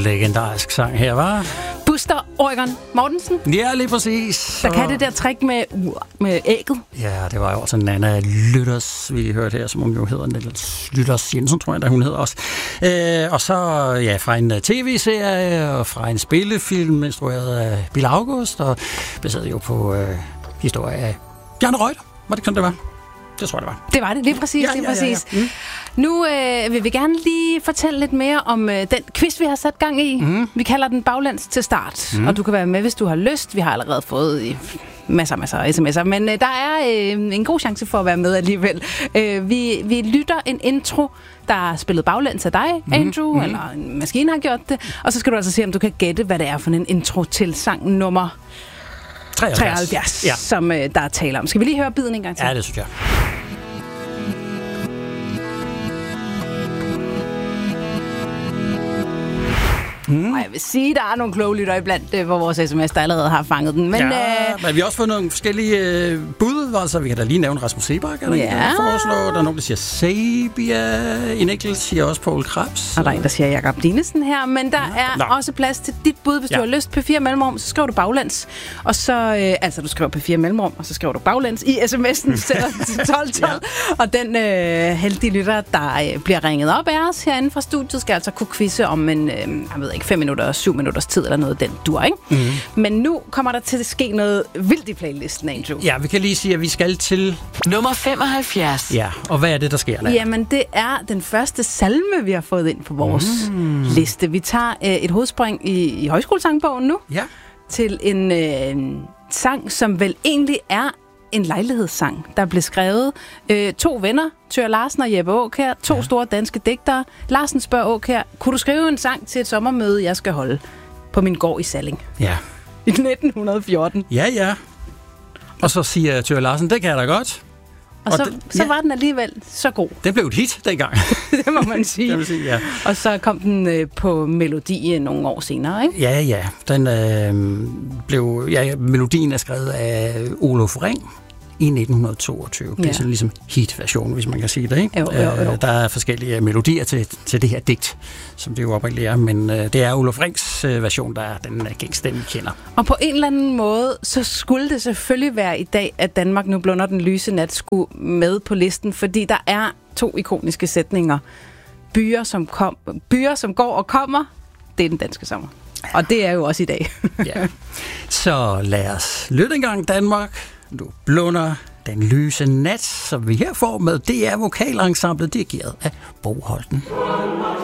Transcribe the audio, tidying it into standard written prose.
legendarisk sang her, var. Buster Oregon Mortensen. Ja, lige præcis. Der kan det der trick med ægget. Ja, det var jo også Nana Lytters, vi hørte her, som hun jo hedder. Niels Lytters Jensen, tror jeg, da hun hedder også. Og så ja, fra en tv-serie og fra en spillefilm, instrueret af Bill August, og baseret jo på historie af Bjarne Reuter. Var det sådan, det var? Det tror jeg, det var. Det var det, lige præcis. Ja, lige præcis. Ja. Nu vil vi gerne lige fortælle lidt mere om den quiz, vi har sat gang i. Vi kalder den Baglands til start, og du kan være med, hvis du har lyst. Vi har allerede fået masser af sms'er, men der er en god chance for at være med alligevel. Vi lytter en intro, der er spillet baglæns af dig, Andrew, eller en maskine har gjort det, og så skal du altså se, om du kan gætte, hvad det er for en intro til sang nummer 73, ja. Som der er tale om. Skal vi lige høre biden en gang til? Ja, det synes jeg. Og jeg vil sige, der er nogle kloge lytter iblandt på vores sms, der allerede har fanget den. Men, men vi har også fået nogle forskellige bud. Altså, vi kan da lige nævne Rasmus Sebak, der foreslår. Der er nogen, der siger Sabia. En enkelt siger også Poul Krebs. Og der er en, der siger Jakob Dinesen her. Men der er også plads til dit bud, hvis du har lyst. P4 mellemrum, så skriver du baglands. Og så, altså du skriver P4 mellemrum, og så skriver du baglands i sms'en til 1212. Og den heldige lytter, der bliver ringet op af os herinde fra studiet, skal altså kunne quizze om en, jeg ved ikke, 5 minutter og 7 minutters tid, eller noget den dur, ikke? Men nu kommer der til at ske noget vildt i playlisten, Andrew. Ja, vi kan lige sige, at vi skal til nummer 75. Ja, og hvad er det, der sker? Lad? Jamen, det er den første salme, vi har fået ind på vores liste. Vi tager et hovedspring i højskolesangbogen nu, til en sang, som vel egentlig er en lejlighedssang, der blev skrevet 2 venner, Thøger Larsen og Jeppe Aakjær, 2 store danske digtere. Larsen spørger Aakjær, kunne du skrive en sang til et sommermøde, jeg skal holde på min gård i Salling? Ja. I 1914. Ja. Og så siger Thøger Larsen, det kan jeg da godt. Og så var den alligevel så god. Det blev et hit dengang. Det må man sige. Det må sige, ja. Og så kom den på melodi nogle år senere, ikke? Ja. Den blev... Ja, melodien er skrevet af Olof Ring i 1922. Det er sådan ligesom hit-version, hvis man kan sige det, ikke? Jo. Der er forskellige melodier til det her digt, som det jo oprindeligt er, men det er Olof Rings version, der er den gængste, vi kender. Og på en eller anden måde, så skulle det selvfølgelig være i dag, at Danmark nu blunder den lyse nat skulle med på listen, fordi der er 2 ikoniske sætninger. Byer, som går og kommer, det er den danske sommer. Og det er jo også i dag. Ja. Så lad os lytte engang, Danmark. Nu blunder den lyse nat, som vi her får med DR Vokalensemblet, dirigeret af Bo Holten.